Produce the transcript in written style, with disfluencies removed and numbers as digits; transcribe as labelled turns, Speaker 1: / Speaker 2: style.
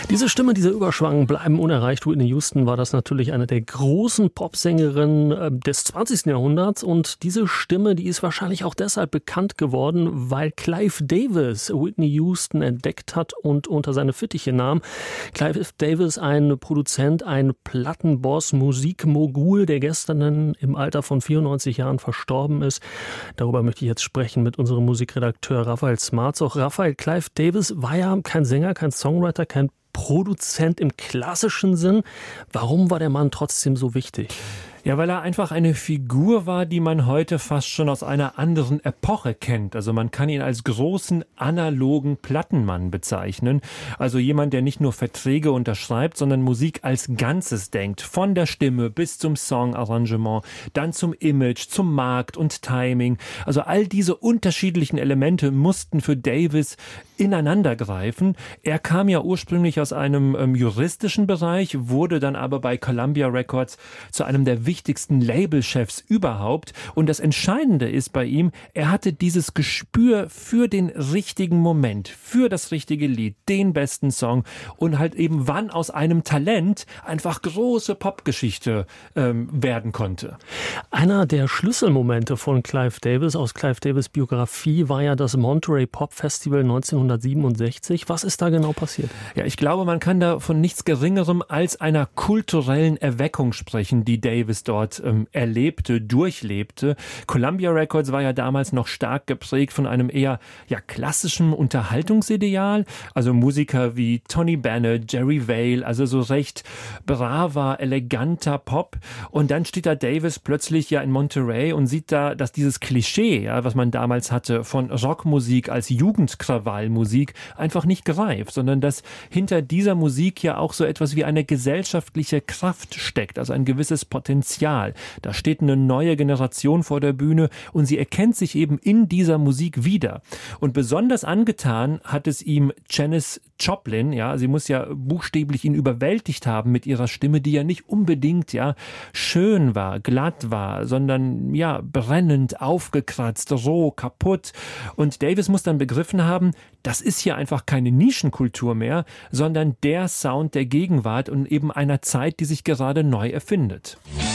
Speaker 1: Diese Stimme, dieser Überschwang bleiben unerreicht. Whitney Houston war das natürlich eine der großen Popsängerinnen des 20. Jahrhunderts. Und diese Stimme, die ist wahrscheinlich auch deshalb bekannt geworden, weil Clive Davis Whitney Houston entdeckt hat und unter seine Fittiche nahm. Clive Davis, ein Produzent, ein Plattenboss, Musikmogul, der gestern im Alter von 94 Jahren verstorben ist. Darüber möchte ich jetzt sprechen mit unserem Musikredakteur Raphael Smarzoch. Raphael, Clive Davis war ja kein Sänger, kein Songwriter, kein Produzent im klassischen Sinn. Warum war der Mann trotzdem so wichtig?
Speaker 2: Ja, weil er einfach eine Figur war, die man heute fast schon aus einer anderen Epoche kennt. Also man kann ihn als großen analogen Plattenmann bezeichnen. Also jemand, der nicht nur Verträge unterschreibt, sondern Musik als Ganzes denkt. Von der Stimme bis zum Songarrangement, dann zum Image, zum Markt und Timing. Also all diese unterschiedlichen Elemente mussten für Davis ineinandergreifen. Er kam ja ursprünglich aus einem juristischen Bereich, wurde dann aber bei Columbia Records zu einem der wichtigsten Labelchefs überhaupt. Und das Entscheidende ist bei ihm, er hatte dieses Gespür für den richtigen Moment, für das richtige Lied, den besten Song und halt eben, wann aus einem Talent einfach große Popgeschichte werden konnte.
Speaker 1: Einer der Schlüsselmomente von Clive Davis aus Clive Davis Biografie war ja das Monterey Pop Festival 1967. Was ist da genau passiert?
Speaker 2: Ja, ich glaube, man kann da von nichts Geringerem als einer kulturellen Erweckung sprechen, die Davis dort durchlebte. Columbia Records war ja damals noch stark geprägt von einem eher klassischen Unterhaltungsideal. Also Musiker wie Tony Bennett, Jerry Vale, also so recht braver, eleganter Pop. Und dann steht da Davis plötzlich in Monterey und sieht da, dass dieses Klischee, was man damals hatte von Rockmusik als Jugendkrawallmusik, einfach nicht greift, sondern dass hinter dieser Musik ja auch so etwas wie eine gesellschaftliche Kraft steckt, also ein gewisses Potenzial. Da steht eine neue Generation vor der Bühne und sie erkennt sich eben in dieser Musik wieder. Und besonders angetan hat es ihm Janis Joplin, sie muss ja buchstäblich ihn überwältigt haben mit ihrer Stimme, die ja nicht unbedingt schön war, glatt war, sondern brennend, aufgekratzt, roh, kaputt. Und Davis muss dann begriffen haben, das ist hier einfach keine Nischenkultur mehr, sondern der Sound der Gegenwart und eben einer Zeit, die sich gerade neu erfindet.